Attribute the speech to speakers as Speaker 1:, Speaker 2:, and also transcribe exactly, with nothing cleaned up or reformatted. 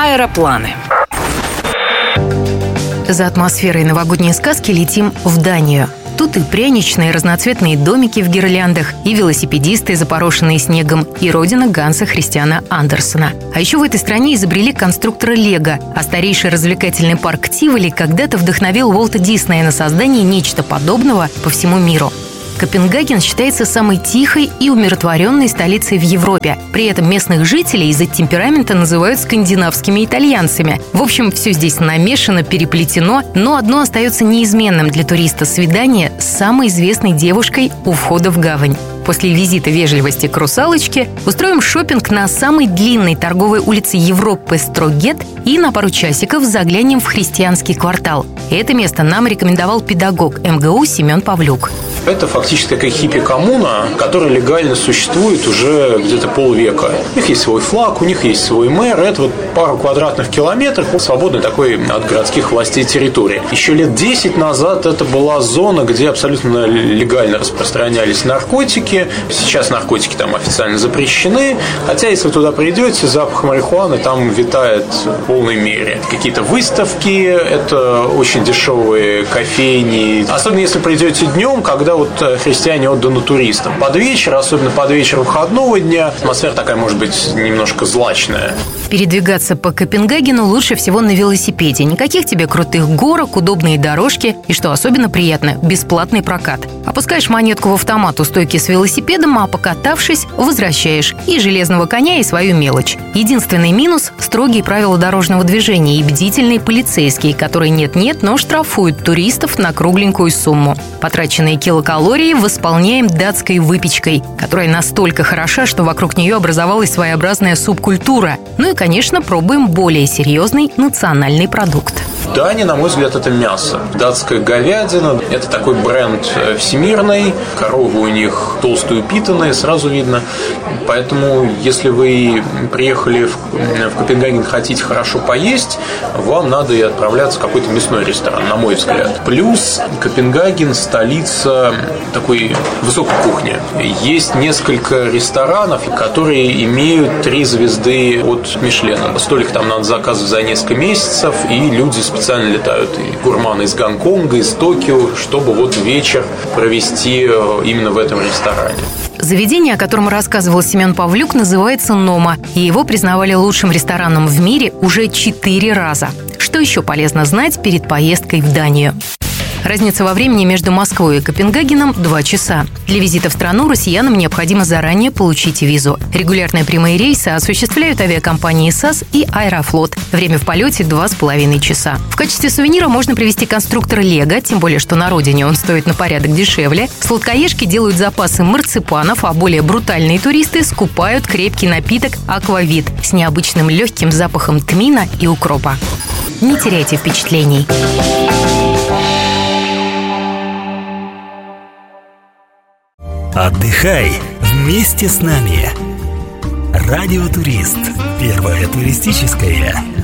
Speaker 1: Аэропланы.
Speaker 2: За атмосферой новогодней сказки летим в Данию. Тут и пряничные разноцветные домики в гирляндах, и велосипедисты, запорошенные снегом, и родина Ганса Христиана Андерсена. А еще в этой стране изобрели конструктора Лего, а старейший развлекательный парк Тиволи когда-то вдохновил Уолта Диснея на создание нечто подобного по всему миру. Копенгаген считается самой тихой и умиротворенной столицей в Европе. При этом местных жителей из-за темперамента называют скандинавскими итальянцами. В общем, все здесь намешано, переплетено, но одно остается неизменным для туриста – свидание с самой известной девушкой у входа в гавань. После визита вежливости к русалочке устроим шопинг на самой длинной торговой улице Европы Строгет и на пару часиков заглянем в христианский квартал. Это место нам рекомендовал педагог эм гэ у Семен Павлюк.
Speaker 3: Это фактически такая хиппи-коммуна, которая легально существует уже где-то полвека. У них есть свой флаг, у них есть свой мэр. Это вот пару квадратных километров свободной такой от городских властей территории. Еще лет десять назад это была зона, где абсолютно легально распространялись наркотики. Сейчас наркотики там официально запрещены. Хотя, если вы туда придете, запах марихуаны там витает в полной мере. Какие-то выставки, это очень дешевые кофейни. Особенно, если придете днем, когда вот христиане отданы туристам. Под вечер, особенно под вечер выходного дня, атмосфера такая, может быть, немножко злачная.
Speaker 2: Передвигаться по Копенгагену лучше всего на велосипеде. Никаких тебе крутых горок, удобные дорожки и, что особенно приятно, бесплатный прокат. Опускаешь монетку в автомат у стойки с велосипедом, а покатавшись, возвращаешь и железного коня, и свою мелочь. Единственный минус – строгие правила дорожного движения и бдительные полицейские, которые нет-нет, но штрафуют туристов на кругленькую сумму. Потраченные килокалории восполняем датской выпечкой, которая настолько хороша, что вокруг нее образовалась своеобразная субкультура. Ну и, конечно, пробуем более серьезный национальный продукт.
Speaker 3: Дания, на мой взгляд, это мясо. Датская говядина – это такой бренд всемирный. Коровы у них толстые, упитанные, сразу видно. Поэтому, если вы приехали в, в Копенгаген, хотите хорошо поесть, вам надо и отправляться в какой-то мясной ресторан, на мой взгляд. Плюс Копенгаген – столица такой высокой кухни. Есть несколько ресторанов, которые имеют три звезды от Мишлена. Столик там надо заказывать за несколько месяцев, и люди специально летают, и гурманы из Гонконга, из Токио, чтобы вот вечер провести именно в этом ресторане.
Speaker 2: Заведение, о котором рассказывал Семен Павлюк, называется «Нома», и его признавали лучшим рестораном в мире уже четыре раза. Что еще полезно знать перед поездкой в Данию? Разница во времени между Москвой и Копенгагеном – два часа. Для визита в страну россиянам необходимо заранее получить визу. Регулярные прямые рейсы осуществляют авиакомпании САС и Аэрофлот. Время в полете – два с половиной часа. В качестве сувенира можно привезти конструктор Лего, тем более, что на родине он стоит на порядок дешевле. Сладкоежки делают запасы марципанов, а более брутальные туристы скупают крепкий напиток «Аквавит» с необычным легким запахом тмина и укропа. Не теряйте впечатлений.
Speaker 4: Отдыхай вместе с нами. Радио Турист. Первое туристическое.